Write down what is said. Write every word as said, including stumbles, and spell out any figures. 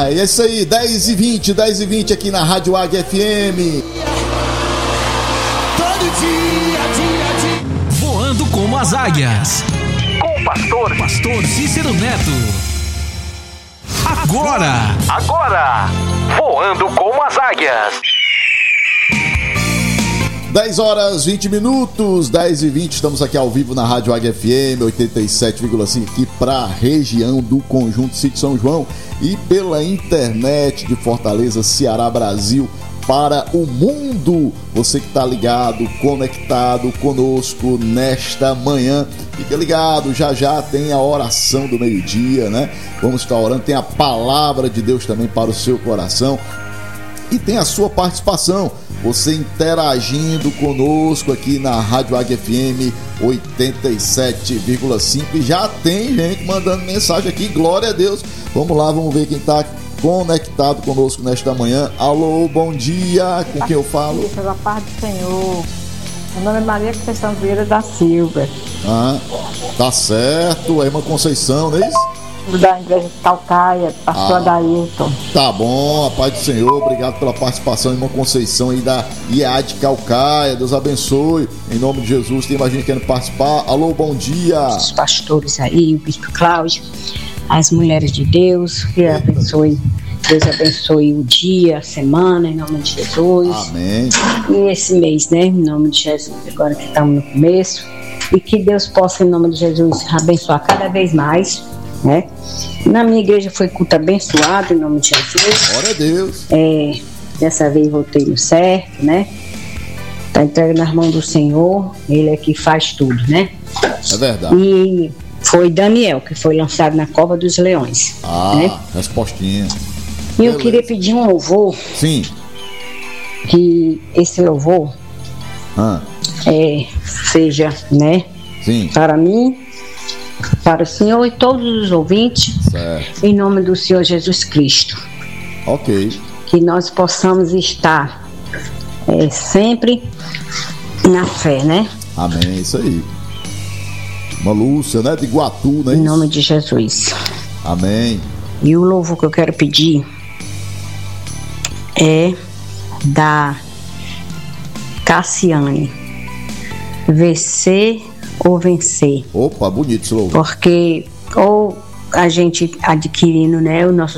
Ai, é isso aí, dez e vinte, dez e vinte aqui na Rádio Águia F M. Todo dia, dia, dia. Voando como as águias. Com o pastor, Pastor Cícero Neto. Agora. Agora, voando como as águias. dez horas, vinte minutos, dez e vinte, estamos aqui ao vivo na Rádio Águia F M oitenta e sete vírgula cinco aqui para a região do Conjunto Sítio São João e pela internet de Fortaleza, Ceará, Brasil, para o mundo. Você que está ligado, conectado conosco nesta manhã, fica ligado, já já tem a oração do meio-dia, né? Vamos estar orando, tem a palavra de Deus também para o seu coração e tem a sua participação, você interagindo conosco aqui na Rádio Águia F M oitenta e sete vírgula cinco e já tem gente mandando mensagem aqui, glória a Deus. Vamos lá, vamos ver quem está conectado conosco nesta manhã. Alô, bom dia, com quem eu falo? Pela paz do Senhor. Meu nome é Maria Conceição Vieira da Silva. Ah, tá certo, é irmã Conceição, não é isso? Da igreja de Calcaia, pastor Ah. Adailton. Tá bom, a paz do Senhor, obrigado pela participação, irmã Conceição aí da I A D Calcaia, Deus abençoe, em nome de Jesus. Tem mais gente querendo participar. Alô, bom dia. Os pastores aí, o bispo Cláudio, as mulheres de Deus, que abençoe, Deus abençoe o dia, a semana, em nome de Jesus. Amém. E esse mês, né, em nome de Jesus, agora que estamos no começo, e que Deus possa, em nome de Jesus, abençoar cada vez mais, né? Na minha igreja foi culto abençoado, em nome de Jesus. Glória a Deus. É, dessa vez voltei no certo, né? Tá entregue nas mãos do Senhor, Ele é que faz tudo, né? É verdade. E foi Daniel que foi lançado na Cova dos Leões. Ah, né? respostinha. E eu Beleza. queria pedir um louvor, Sim. que esse louvor Ah, é, seja, né, sim. para mim, para o Senhor e todos os ouvintes, Certo. em nome do Senhor Jesus Cristo. Ok. Que nós possamos estar é, sempre na fé, né? Amém, isso aí. Uma Lúcia, né? De Iguatu, né? Em nome de Jesus. Amém. E o louvor que eu quero pedir é da Cassiane. Vencer ou vencer. Opa, bonito esse louvor. Porque ou a gente adquirindo, né, o nosso